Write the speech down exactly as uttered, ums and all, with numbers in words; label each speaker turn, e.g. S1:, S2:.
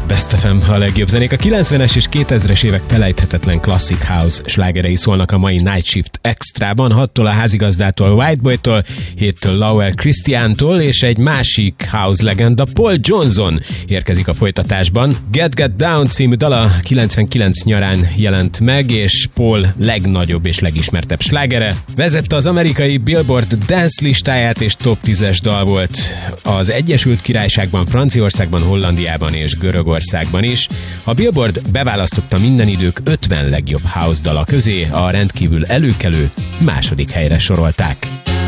S1: Best ef em, a legjobb zenék. A kilencvenes és kétezres évek felejthetetlen Classic House slágerei szólnak a mai Night Shift Extrában. hattól a házigazdától, Whiteboytól, héttől Lauer Christiantól, és egy másik house legenda, Paul Johnson érkezik a folytatásban. Get Get Down című dala kilencvenkilenc nyarán jelent meg, és Paul legnagyobb és legismertebb slágere. Vezette az amerikai Billboard Dance listáját, és top tízes dal volt az Egyesült Királyságban, Franciaországban, Hollandiában és Görögországban is. A Billboard beválasztotta minden idők ötven legjobb house dala közé, a rendkívül előkelő második helyre sorolták.